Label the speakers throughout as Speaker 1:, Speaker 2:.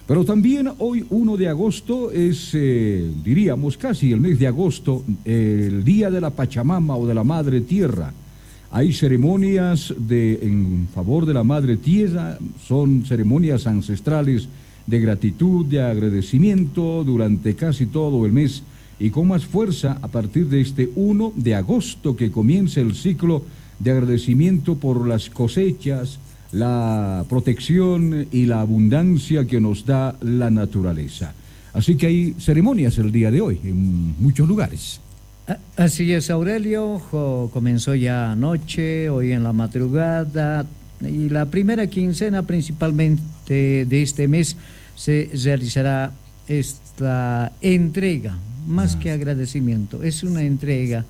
Speaker 1: Pero también hoy 1 de agosto es, diríamos, casi el mes de agosto, el Día de la Pachamama o de la Madre Tierra. Hay ceremonias en favor de la Madre Tierra, son ceremonias ancestrales de gratitud, de agradecimiento durante casi todo el mes y con más fuerza a partir de este 1 de agosto que comienza el ciclo de agradecimiento por las cosechas, la protección y la abundancia que nos da la naturaleza. Así que hay ceremonias el día de hoy en muchos lugares.
Speaker 2: Así es, Aurelio, comenzó ya anoche, hoy en la madrugada, y la primera quincena principalmente de este mes se realizará esta entrega, más que agradecimiento, es una entrega,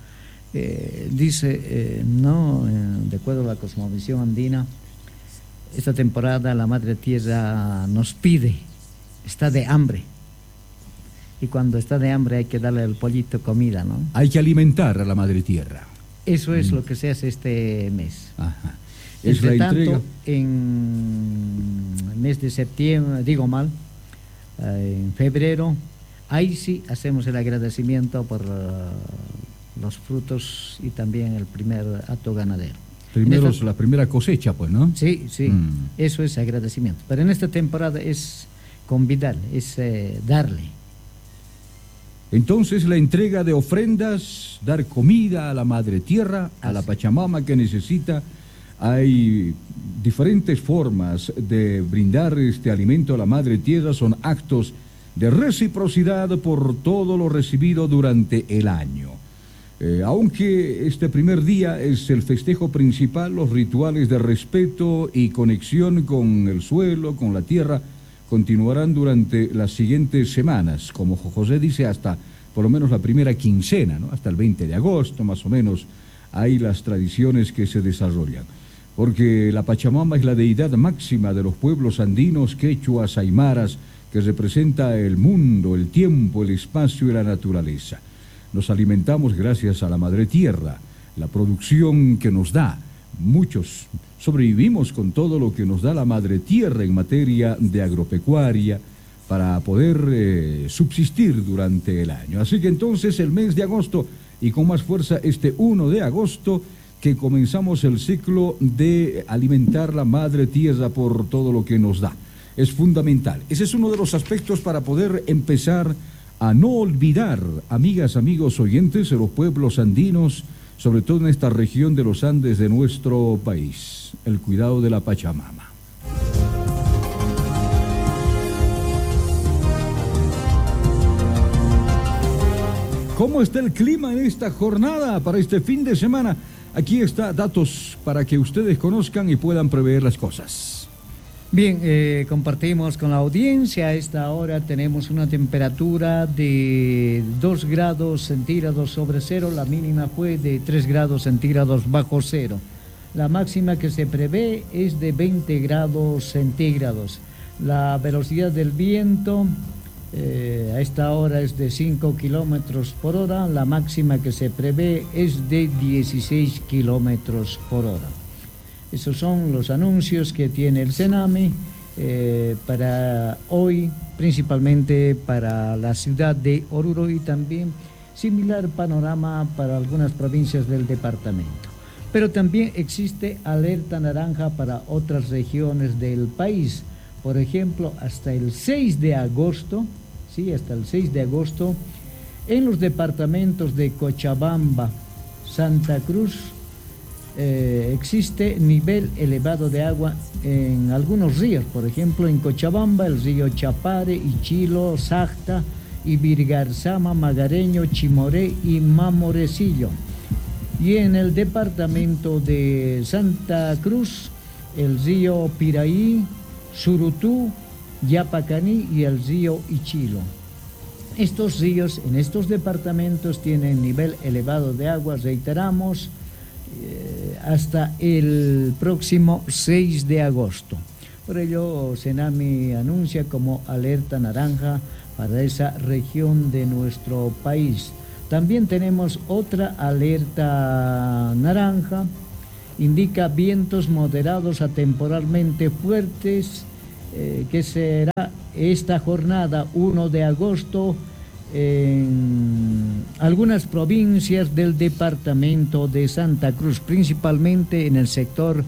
Speaker 2: de acuerdo a la cosmovisión andina, esta temporada la Madre Tierra nos pide, está de hambre. Y cuando está de hambre hay que darle al pollito comida, ¿no?
Speaker 1: Hay que alimentar a la Madre Tierra.
Speaker 2: Eso es lo que se hace este mes.
Speaker 1: Ajá.
Speaker 2: Es Entre la entrega. Tanto, en el mes de septiembre, en febrero, ahí sí hacemos el agradecimiento por los frutos y también el primer acto ganadero.
Speaker 1: Primero la primera cosecha, pues, ¿no?
Speaker 2: Sí, eso es agradecimiento. Pero en esta temporada es convidar, es darle.
Speaker 1: Entonces la entrega de ofrendas, dar comida a la Madre Tierra, a la Pachamama que necesita. Hay diferentes formas de brindar este alimento a la Madre Tierra, son actos de reciprocidad por todo lo recibido durante el año. Aunque este primer día es el festejo principal, los rituales de respeto y conexión con el suelo, con la tierra, continuarán durante las siguientes semanas, como José dice, hasta por lo menos la primera quincena, ¿no? Hasta el 20 de agosto, más o menos, hay las tradiciones que se desarrollan. Porque la Pachamama es la deidad máxima de los pueblos andinos, quechuas, aymaras, que representa el mundo, el tiempo, el espacio y la naturaleza. Nos alimentamos gracias a la Madre Tierra, la producción que nos da. Muchos sobrevivimos con todo lo que nos da la Madre Tierra en materia de agropecuaria para poder subsistir durante el año. Así que entonces el mes de agosto y con más fuerza este 1 de agosto que comenzamos el ciclo de alimentar la Madre Tierra por todo lo que nos da. Es fundamental. Ese es uno de los aspectos para poder empezar a no olvidar, amigas, amigos oyentes, de los pueblos andinos, sobre todo en esta región de los Andes de nuestro país, el cuidado de la Pachamama. ¿Cómo está el clima en esta jornada para este fin de semana? Aquí está datos para que ustedes conozcan y puedan prever las cosas.
Speaker 2: Bien, compartimos con la audiencia. A esta hora tenemos una temperatura de 2 grados centígrados sobre cero. La mínima fue de 3 grados centígrados bajo cero. La máxima que se prevé es de 20 grados centígrados. La velocidad del viento a esta hora es de 5 kilómetros por hora. La máxima que se prevé es de 16 kilómetros por hora. Esos son los anuncios que tiene el CENAMI para hoy, principalmente para la ciudad de Oruro, y también similar panorama para algunas provincias del departamento. Pero también existe alerta naranja para otras regiones del país. Por ejemplo, hasta el 6 de agosto, en los departamentos de Cochabamba, Santa Cruz, existe nivel elevado de agua en algunos ríos. Por ejemplo, en Cochabamba, el río Chapare, Ichilo, Sacta, Ibirgarzama, Magareño, Chimoré y Mamorecillo. Y en el departamento de Santa Cruz, el río Piraí, Surutú, Yapacaní y el río Ichilo. Estos ríos en estos departamentos tienen nivel elevado de agua, reiteramos, hasta el próximo 6 de agosto. Por ello, CENAMI anuncia como alerta naranja para esa región de nuestro país. También tenemos otra alerta naranja, indica vientos moderados a temporalmente fuertes, que será esta jornada 1 de agosto en algunas provincias del departamento de Santa Cruz, principalmente en el sector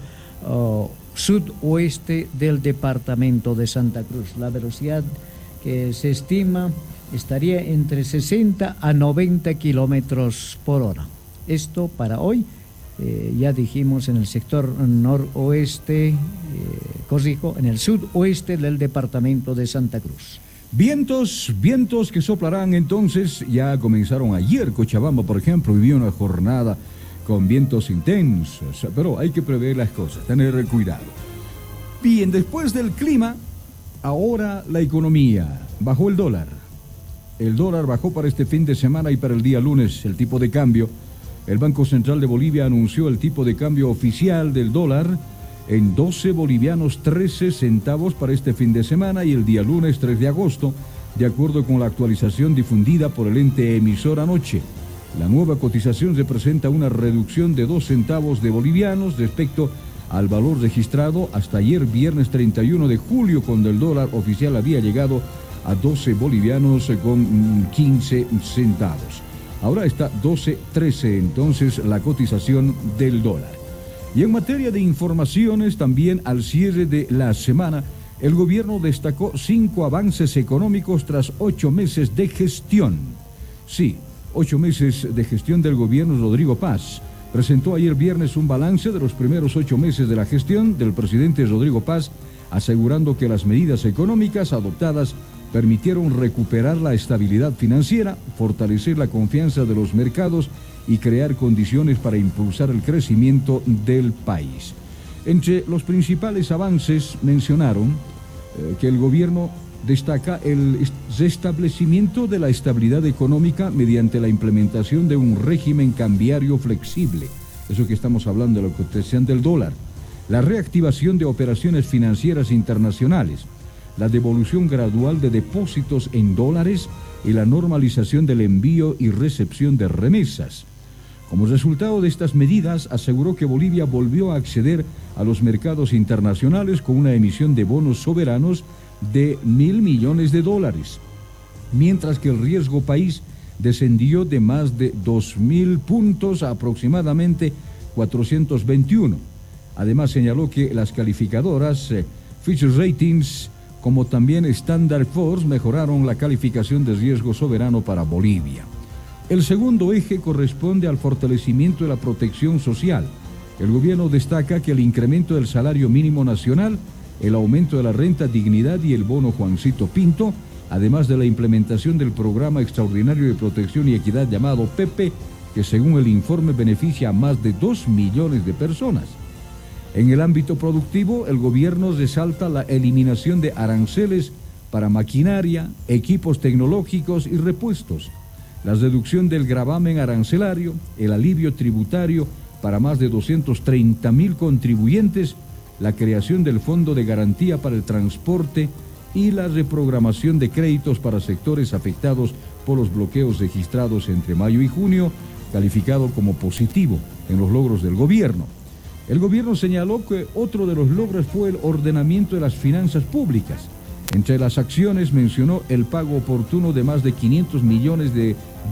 Speaker 2: sudoeste del departamento de Santa Cruz. La velocidad que se estima estaría entre 60 a 90 kilómetros por hora. Esto para hoy, ya dijimos, en el sector noroeste, en el sudoeste del departamento de Santa Cruz.
Speaker 1: Vientos que soplarán entonces, ya comenzaron ayer. Cochabamba, por ejemplo, vivió una jornada con vientos intensos, pero hay que prever las cosas, tener cuidado. Bien, después del clima, ahora la economía. Bajó el dólar. El dólar bajó para este fin de semana y para el día lunes el tipo de cambio. El Banco Central de Bolivia anunció el tipo de cambio oficial del dólar en 12 bolivianos 13 centavos para este fin de semana y el día lunes 3 de agosto, de acuerdo con la actualización difundida por el ente emisor anoche. La nueva cotización representa una reducción de 2 centavos de bolivianos respecto al valor registrado hasta ayer viernes 31 de julio, cuando el dólar oficial había llegado a 12 bolivianos con 15 centavos. Ahora está 12.13 entonces la cotización del dólar. Y en materia de informaciones, también al cierre de la semana, el gobierno destacó 5 avances económicos tras 8 meses de gestión. Sí, 8 meses de gestión del gobierno Rodrigo Paz. Presentó ayer viernes un balance de los primeros 8 meses de la gestión del presidente Rodrigo Paz, asegurando que las medidas económicas adoptadas permitieron recuperar la estabilidad financiera, fortalecer la confianza de los mercados y crear condiciones para impulsar el crecimiento del país. Entre los principales avances mencionaron que el gobierno destaca el restablecimiento de la estabilidad económica mediante la implementación de un régimen cambiario flexible, eso que estamos hablando de la cotización del dólar, la reactivación de operaciones financieras internacionales, la devolución gradual de depósitos en dólares y la normalización del envío y recepción de remesas. Como resultado de estas medidas, aseguró que Bolivia volvió a acceder a los mercados internacionales con una emisión de bonos soberanos de $1.000 millones, mientras que el riesgo país descendió de más de 2.000 puntos a aproximadamente 421. Además, señaló que las calificadoras Fitch Ratings como también Standard & Poor's mejoraron la calificación de riesgo soberano para Bolivia. El segundo eje corresponde al fortalecimiento de la protección social. El gobierno destaca que el incremento del salario mínimo nacional, el aumento de la renta dignidad y el bono Juancito Pinto, además de la implementación del programa extraordinario de protección y equidad llamado PEPE, que según el informe beneficia a más de 2 millones de personas. En el ámbito productivo, el gobierno resalta la eliminación de aranceles para maquinaria, equipos tecnológicos y repuestos, la reducción del gravamen arancelario, el alivio tributario para más de 230.000 contribuyentes, la creación del Fondo de Garantía para el Transporte y la reprogramación de créditos para sectores afectados por los bloqueos registrados entre mayo y junio, calificado como positivo en los logros del gobierno. El gobierno señaló que otro de los logros fue el ordenamiento de las finanzas públicas. Entre las acciones mencionó el pago oportuno de más de $500 millones de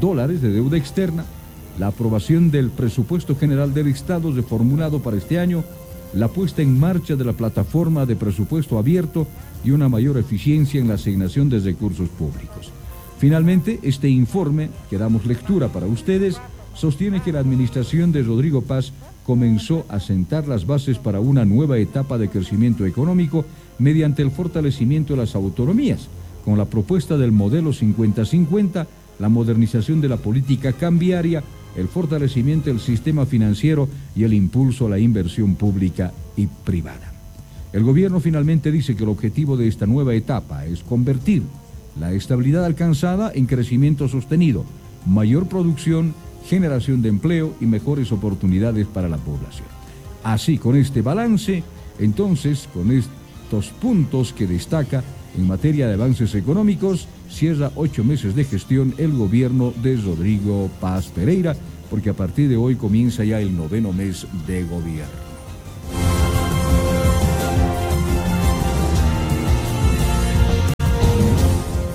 Speaker 1: deuda externa, la aprobación del presupuesto general del Estado reformulado para este año, la puesta en marcha de la plataforma de presupuesto abierto y una mayor eficiencia en la asignación de recursos públicos. Finalmente, este informe, que damos lectura para ustedes, sostiene que la administración de Rodrigo Paz comenzó a sentar las bases para una nueva etapa de crecimiento económico mediante el fortalecimiento de las autonomías, con la propuesta del modelo 50-50, la modernización de la política cambiaria, el fortalecimiento del sistema financiero y el impulso a la inversión pública y privada. El gobierno finalmente dice que el objetivo de esta nueva etapa es convertir la estabilidad alcanzada en crecimiento sostenido, mayor producción, generación de empleo y mejores oportunidades para la población. Así, con este balance, entonces, con estos puntos que destaca en materia de avances económicos, cierra 8 meses de gestión el gobierno de Rodrigo Paz Pereira, porque a partir de hoy comienza ya el 9º mes de gobierno.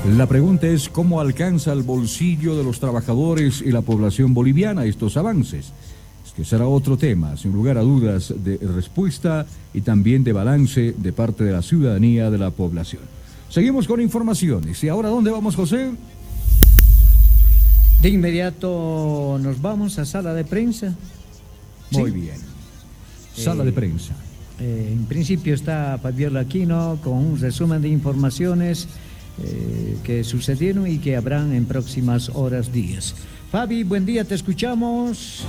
Speaker 1: La pregunta es cómo alcanza el bolsillo de los trabajadores y la población boliviana estos avances. Es que será otro tema, sin lugar a dudas, de respuesta y también de balance de parte de la ciudadanía, de la población. Seguimos con informaciones. ¿Y ahora dónde vamos, José?
Speaker 2: De inmediato nos vamos a sala de prensa.
Speaker 1: Muy bien. Sala de prensa.
Speaker 2: En principio está Fabiola Aquino con un resumen de informaciones que sucedieron y que habrán en próximas horas, días. Fabi, buen día, te escuchamos.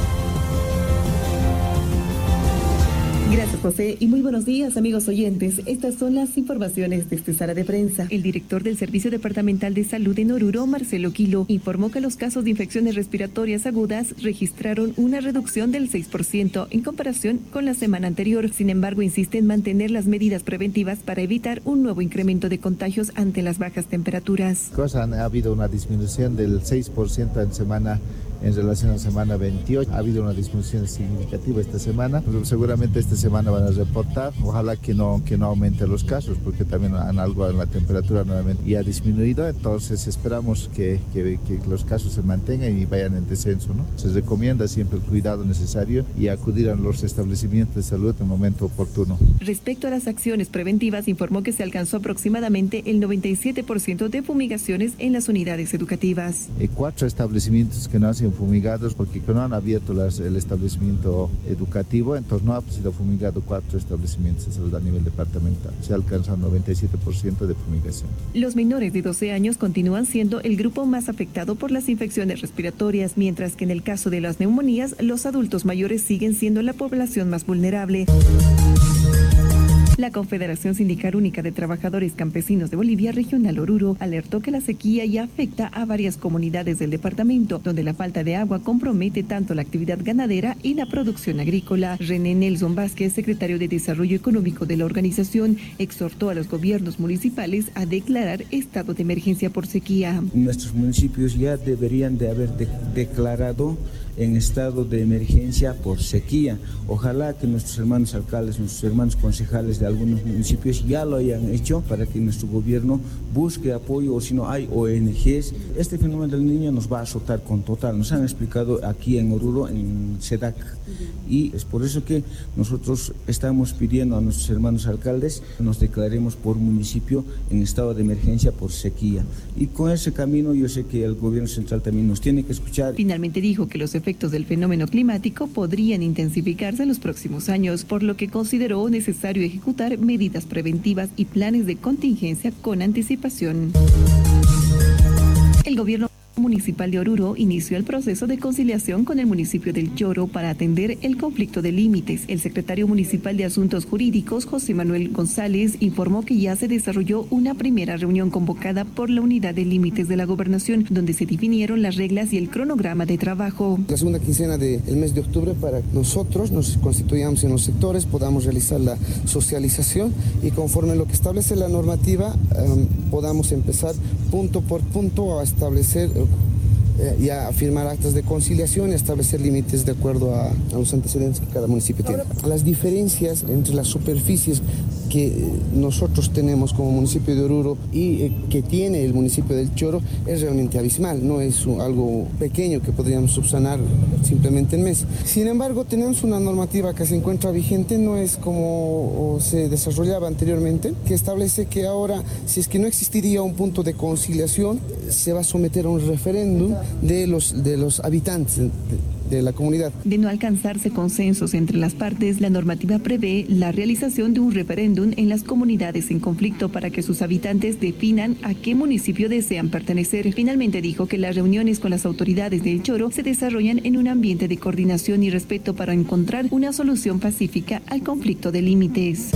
Speaker 3: Gracias, José, y muy buenos días, amigos oyentes. Estas son las informaciones de esta sala de prensa. El director del Servicio Departamental de Salud en Oruro, Marcelo Quilo, informó que los casos de infecciones respiratorias agudas registraron una reducción del 6% en comparación con la semana anterior. Sin embargo, insiste en mantener las medidas preventivas para evitar un nuevo incremento de contagios ante las bajas temperaturas.
Speaker 4: Ha habido una disminución del 6% en relación a la semana 28. Ha habido una disminución significativa esta semana. Seguramente esta semana van a reportar. Ojalá que no aumenten los casos, porque también algo en la temperatura nuevamente ya ha disminuido. Entonces esperamos que los casos se mantengan y vayan en descenso, ¿no? Se recomienda siempre el cuidado necesario y acudir a los establecimientos de salud en el momento oportuno.
Speaker 3: Respecto a las acciones preventivas, informó que se alcanzó aproximadamente el 97% de fumigaciones en las unidades educativas.
Speaker 4: 4 establecimientos que no han sido fumigados porque no han abierto el establecimiento educativo, entonces no ha sido fumigado 4 establecimientos de salud a nivel departamental. Se ha alcanzado 97% de fumigación.
Speaker 3: Los menores de 12 años continúan siendo el grupo más afectado por las infecciones respiratorias, mientras que en el caso de las neumonías, los adultos mayores siguen siendo la población más vulnerable. La Confederación Sindical Única de Trabajadores Campesinos de Bolivia, Regional Oruro, alertó que la sequía ya afecta a varias comunidades del departamento, donde la falta de agua compromete tanto la actividad ganadera y la producción agrícola. René Nelson Vázquez, secretario de Desarrollo Económico de la organización, exhortó a los gobiernos municipales a declarar estado de emergencia por sequía.
Speaker 5: Nuestros municipios ya deberían de haber declarado en estado de emergencia por sequía. Ojalá que nuestros hermanos alcaldes, nuestros hermanos concejales de algunos municipios ya lo hayan hecho para que nuestro gobierno busque apoyo, o si no hay ONGs. Este fenómeno del Niño nos va a azotar con total. Nos han explicado aquí en Oruro, en SEDAC, y es por eso que nosotros estamos pidiendo a nuestros hermanos alcaldes nos declaremos por municipio en estado de emergencia por sequía. Y con ese camino yo sé que el gobierno central también nos tiene que escuchar.
Speaker 3: Finalmente dijo que los efectos del fenómeno climático podrían intensificarse en los próximos años, por lo que consideró necesario ejecutar medidas preventivas y planes de contingencia con anticipación. El gobierno municipal de Oruro inició el proceso de conciliación con el municipio del Choro para atender el conflicto de límites. El secretario municipal de Asuntos Jurídicos, José Manuel González, informó que ya se desarrolló una primera reunión convocada por la unidad de límites de la gobernación, donde se definieron las reglas y el cronograma de trabajo.
Speaker 6: La segunda quincena del mes de octubre, para que nosotros nos constituyamos en los sectores, podamos realizar la socialización y conforme a lo que establece la normativa, podamos empezar punto por punto a establecer y a firmar actas de conciliación y establecer límites de acuerdo a los antecedentes que cada municipio tiene. Las diferencias entre las superficies que nosotros tenemos como municipio de Oruro y que tiene el municipio del Choro es realmente abismal, no es algo pequeño que podríamos subsanar simplemente en mes. Sin embargo, tenemos una normativa que se encuentra vigente, no es como se desarrollaba anteriormente, que establece que ahora, si es que no existiría un punto de conciliación, se va a someter a un referéndum de los habitantes de la comunidad.
Speaker 3: De no alcanzarse consensos entre las partes, la normativa prevé la realización de un referéndum en las comunidades en conflicto para que sus habitantes definan a qué municipio desean pertenecer. Finalmente dijo que las reuniones con las autoridades del Choro se desarrollan en un ambiente de coordinación y respeto para encontrar una solución pacífica al conflicto de límites.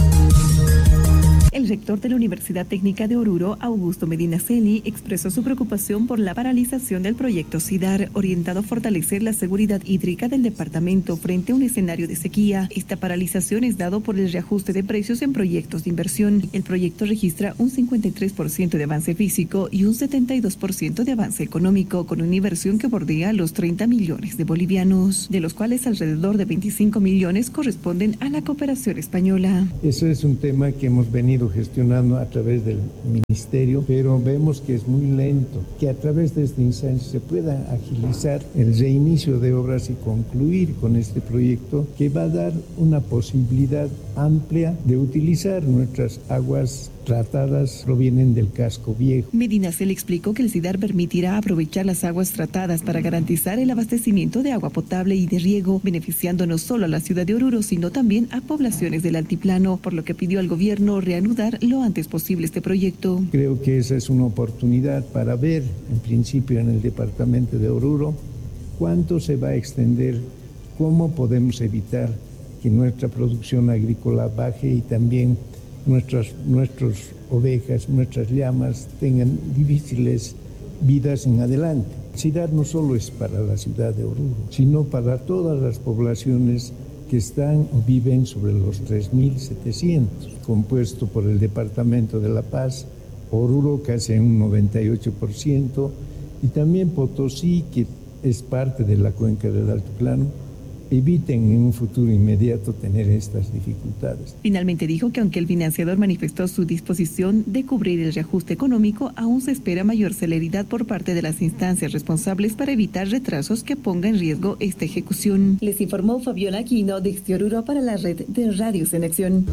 Speaker 3: El rector de la Universidad Técnica de Oruro, Augusto Medina Celi, expresó su preocupación por la paralización del proyecto SIDAR, orientado a fortalecer la seguridad hídrica del departamento frente a un escenario de sequía. Esta paralización es dado por el reajuste de precios en proyectos de inversión. El proyecto registra un 53% de avance físico y un 72% de avance económico, con una inversión que bordea los 30 millones de bolivianos, de los cuales alrededor de 25 millones corresponden a la cooperación española.
Speaker 7: Eso es un tema que hemos venido estado gestionando a través del ministerio, pero vemos que es muy lento, que a través de este instante se pueda agilizar el reinicio de obras y concluir con este proyecto que va a dar una posibilidad amplia de utilizar nuestras aguas tratadas, provienen del casco viejo.
Speaker 3: Medina se le explicó que el SIDAR permitirá aprovechar las aguas tratadas para garantizar el abastecimiento de agua potable y de riego, beneficiando no solo a la ciudad de Oruro, sino también a poblaciones del altiplano, por lo que pidió al gobierno reanudar lo antes posible este proyecto.
Speaker 7: Creo que esa es una oportunidad para ver, en principio en el departamento de Oruro, cuánto se va a extender, cómo podemos evitar que nuestra producción agrícola baje y también nuestras ovejas, nuestras llamas tengan difíciles vidas en adelante. SIDAR no solo es para la ciudad de Oruro, sino para todas las poblaciones que están o viven sobre los 3.700, compuesto por el departamento de La Paz, Oruro casi un 98%, y también Potosí, que es parte de la cuenca del altiplano, eviten en un futuro inmediato tener estas dificultades.
Speaker 3: Finalmente dijo que aunque el financiador manifestó su disposición de cubrir el reajuste económico, aún se espera mayor celeridad por parte de las instancias responsables para evitar retrasos que pongan en riesgo esta ejecución. Les informó Fabiola Aquino desde Oruro para la red de Radios en Acción.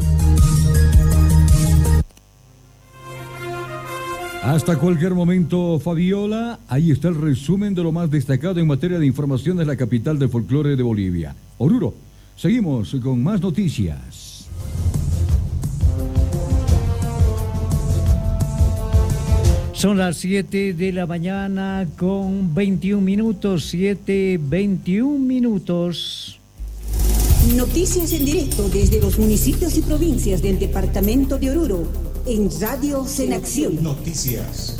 Speaker 1: Hasta cualquier momento, Fabiola. Ahí está el resumen de lo más destacado en materia de información de la capital del folclore de Bolivia, Oruro. Seguimos con más noticias.
Speaker 2: Son las 7 de la mañana con 21 minutos, 7:21 minutos.
Speaker 8: Noticias en directo desde los municipios y provincias del departamento de Oruro. En Radios en Acción.
Speaker 9: Noticias.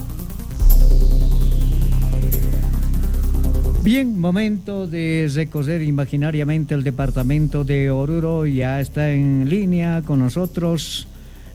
Speaker 2: Bien, momento de recorrer imaginariamente el departamento de Oruro. Ya está en línea con nosotros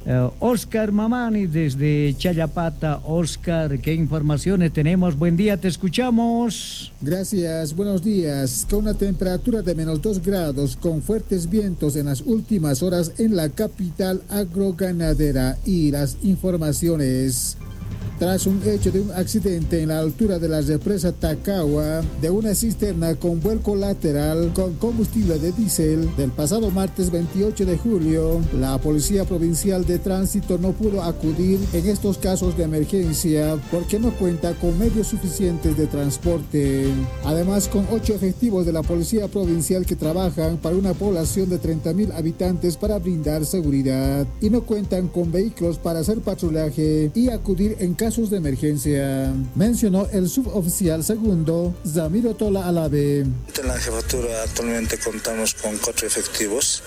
Speaker 2: Oscar Mamani desde Chayapata. Oscar, ¿qué informaciones tenemos? Buen día, te escuchamos.
Speaker 10: Gracias, buenos días. Con una temperatura de -2 grados, con fuertes vientos en las últimas horas en la capital agroganadera. Y las informaciones. Tras un hecho de un accidente en la altura de la represa Tacagua de una cisterna con vuelco lateral con combustible de diésel del pasado martes 28 de julio, la Policía Provincial de Tránsito no pudo acudir en estos casos de emergencia porque no cuenta con medios suficientes de transporte. Además, con 8 efectivos de la Policía Provincial que trabajan para una población de 30.000 habitantes para brindar seguridad y no cuentan con vehículos para hacer patrullaje y acudir en casos de emergencia, mencionó el suboficial segundo Zamiro Tola Alave.
Speaker 11: En la jefatura actualmente contamos con 4 efectivos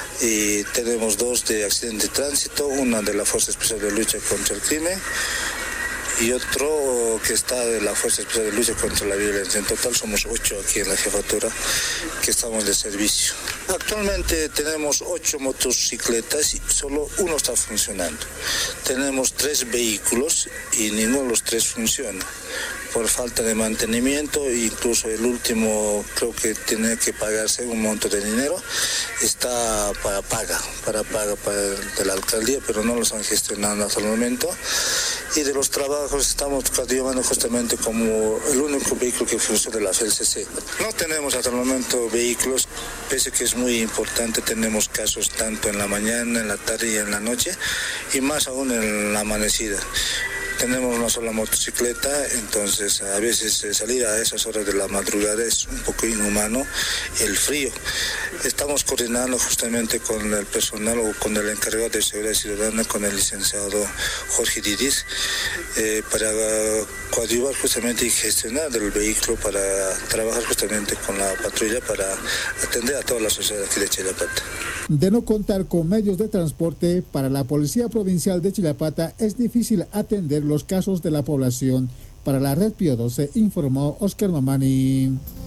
Speaker 11: y tenemos 2 de accidente de tránsito, una de la Fuerza Especial de Lucha contra el Crimen y otro que está de la Fuerza Especial de Lucha contra la Violencia. En total somos 8 aquí en la jefatura que estamos de servicio. Actualmente tenemos 8 motocicletas y solo uno está funcionando. Tenemos 3 vehículos y ninguno de los 3 funciona por falta de mantenimiento. Incluso el último creo que tiene que pagarse un monto de dinero, está para paga de la alcaldía, pero no lo están gestionando hasta el momento. Y de los trabajos estamos llevando justamente como el único vehículo que funciona de la FELCC. No tenemos hasta el momento vehículos, pese que es muy importante, tenemos casos tanto en la mañana, en la tarde y en la noche, y más aún en la amanecida. Tenemos una sola motocicleta, entonces a veces salir a esas horas de la madrugada es un poco inhumano, el frío. Estamos coordinando justamente con el personal o con el encargado de seguridad ciudadana, con el licenciado Jorge Didis, para coadyuvar justamente y gestionar el vehículo, para trabajar justamente con la patrulla para atender a toda la sociedad aquí de Chilapata.
Speaker 10: De no contar con medios de transporte, para la Policía Provincial de Chilapata es difícil atender los casos de la población. Para la Red Pío 12 informó Oscar Mamani.